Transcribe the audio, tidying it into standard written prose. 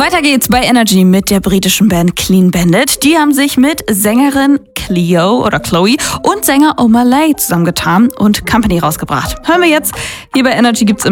Weiter geht's bei Energy mit der britischen Band Clean Bandit. Die haben sich mit Sängerin Chloe und Sänger Omar Lay zusammengetan und Company rausgebracht. Hören wir jetzt. Hier bei Energy gibt's